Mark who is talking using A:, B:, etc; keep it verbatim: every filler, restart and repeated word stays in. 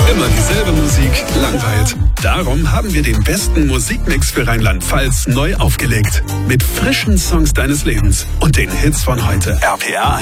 A: Immer dieselbe Musik langweilt. Darum haben wir den besten Musikmix für Rheinland-Pfalz neu aufgelegt. Mit frischen Songs deines Lebens und den Hits von heute. R P R